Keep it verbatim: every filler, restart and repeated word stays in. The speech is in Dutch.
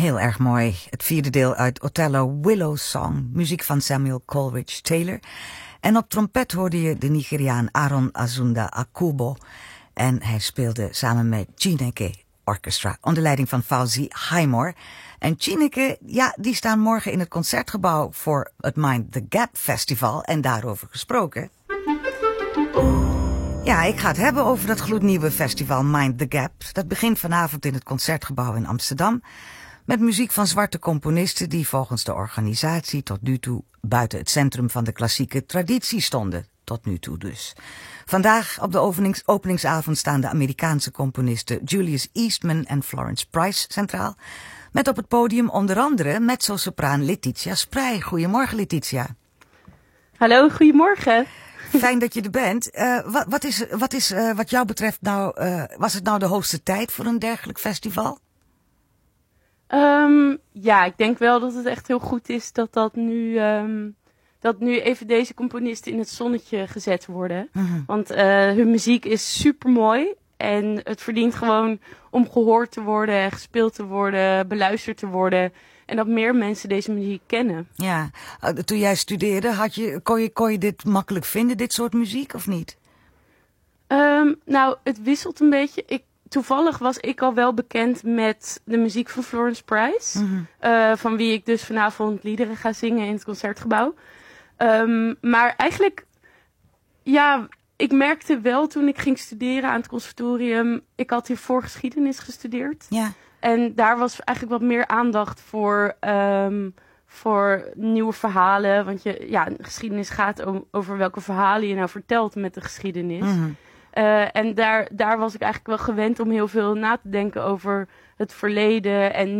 Heel erg mooi. Het vierde deel uit Othello Willow Song, muziek van Samuel Coleridge Taylor. En op trompet hoorde je de Nigeriaan Aaron Azunda Akubo. En hij speelde samen met Chineke Orchestra onder leiding van Fauzi Highmore. En Chineke, ja, die staan morgen in het Concertgebouw voor het Mind the Gap Festival. En daarover gesproken. Ja, ik ga het hebben over dat gloednieuwe festival Mind the Gap. Dat begint vanavond in het Concertgebouw in Amsterdam. Met muziek van zwarte componisten die volgens de organisatie tot nu toe buiten het centrum van de klassieke traditie stonden. Tot nu toe dus. Vandaag op de openings- openingsavond staan de Amerikaanse componisten Julius Eastman en Florence Price centraal. Met op het podium onder andere mezzo-sopraan Letitia Sprey. Goedemorgen, Letitia. Hallo, goedemorgen. Fijn dat je er bent. Uh, wat, wat is, wat, is uh, wat jou betreft nou, uh, was het nou de hoogste tijd voor een dergelijk festival? Um, ja, ik denk wel dat het echt heel goed is dat, dat, nu, um, dat nu even deze componisten in het zonnetje gezet worden. Mm-hmm. Want uh, hun muziek is super mooi en het verdient gewoon om gehoord te worden, gespeeld te worden, beluisterd te worden. En dat meer mensen deze muziek kennen. Ja, uh, toen jij studeerde, had je, kon, je, kon je dit makkelijk vinden, dit soort muziek, of niet? Um, nou, het wisselt een beetje. Ik Toevallig was ik al wel bekend met de muziek van Florence Price. Mm-hmm. Uh, van wie ik dus vanavond liederen ga zingen in het Concertgebouw. Um, maar eigenlijk, ja, ik merkte wel toen ik ging studeren aan het conservatorium. Ik had hiervoor geschiedenis gestudeerd. Ja. En daar was eigenlijk wat meer aandacht voor, um, voor nieuwe verhalen. Want je, ja, geschiedenis gaat om, over welke verhalen je nou vertelt met de geschiedenis. Mm-hmm. Uh, en daar, daar was ik eigenlijk wel gewend om heel veel na te denken over het verleden en